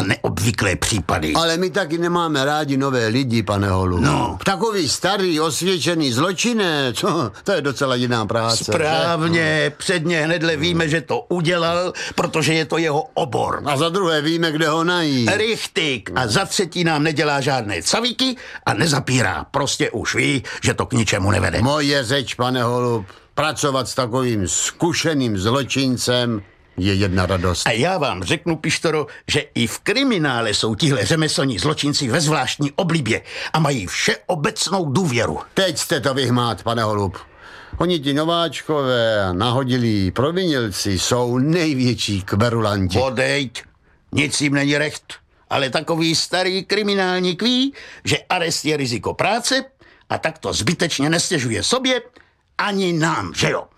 neobvyklé případy. Ale my taky nemáme rádi nové lidi, pane Holu. No. Takový starý, osvědčený zločinec, to je docela jiná práce. Správně, předně hnedle víme, že to udělal, protože je to jeho obor. A za druhé víme, kde ho najít. Richtig. A za třetí nám nedělá žádné cavíky a nezapírá. Prostě už ví, že to k ničemu nevede. Moje řeč, pane Holub, pracovat s takovým zkušeným zločincem je jedna radost. A já vám řeknu, Pištoro, že i v kriminále jsou tihle řemeslní zločinci ve zvláštní oblibě a mají všeobecnou důvěru. Teď jste to vyhmát, pane Holub. Oni ti nováčkové a nahodilí provinilci jsou největší kverulanti. Odejď, nic jim není recht. Ale takový starý kriminálník ví, že arest je riziko práce a tak to zbytečně nestěžuje sobě ani nám, že jo?